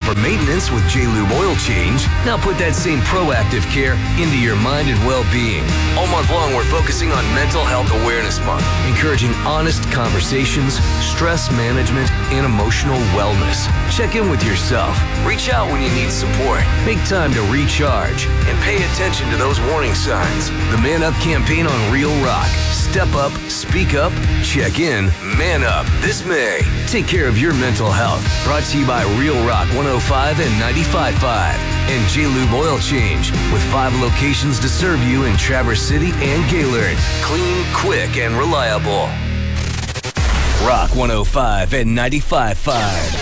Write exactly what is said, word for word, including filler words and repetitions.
for maintenance with J-Lube Oil Change. Now put that same proactive care into your mind and well-being. All month long, we're focusing on Mental Health Awareness Month, encouraging honest conversations, stress management, and emotional wellness. Check in with yourself. Reach out when you need support. Make time to recharge and pay attention to those warning signs. The Man Up campaign on Real Rock. Step up, speak up, check in, man up this May. Take care of your mental health. Brought to you by Real Rock one oh five and ninety-five point five and J-Lube Oil Change with five locations to serve you in Traverse City and Gaylord. Clean, quick, and reliable. Rock one oh five and ninety-five point five.